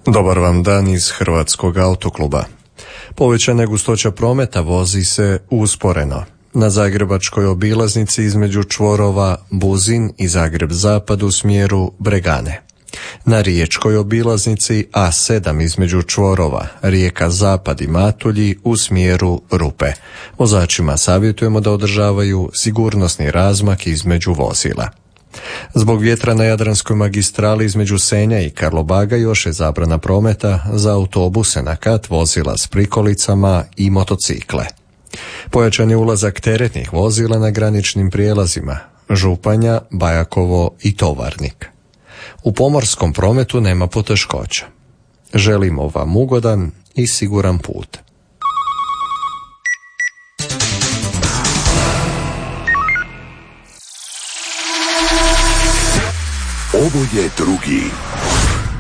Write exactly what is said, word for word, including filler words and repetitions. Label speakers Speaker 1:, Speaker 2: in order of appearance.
Speaker 1: Dobar vam dan iz Hrvatskog autokluba. Povećana gustoća prometa vozi se usporeno. Na zagrebačkoj obilaznici između čvorova Buzin i Zagreb Zapad u smjeru Bregane. Na riječkoj obilaznici A sedam između čvorova Rijeka Zapad i Matulji u smjeru Rupe. Vozačima savjetujemo da održavaju sigurnosni razmak između vozila. Zbog vjetra na Jadranskoj magistrali između Senja i Karlobaga još je zabrana prometa za autobuse na kat, vozila s prikolicama i motocikle. Pojačan je ulazak teretnih vozila na graničnim prijelazima Županja, Bajakovo i Tovarnik. U pomorskom prometu nema poteškoća. Želimo vam ugodan i siguran put.
Speaker 2: Ovo je drugi